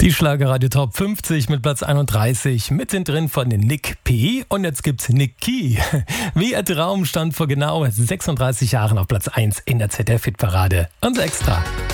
Die Schlagerradio Top 50 mit Platz 31, mittendrin von Nick P. Und jetzt gibt's Nick Key. Wie ihr Traum stand vor genau 36 Jahren auf Platz 1 in der ZDF-Hitparade. Unser Extra.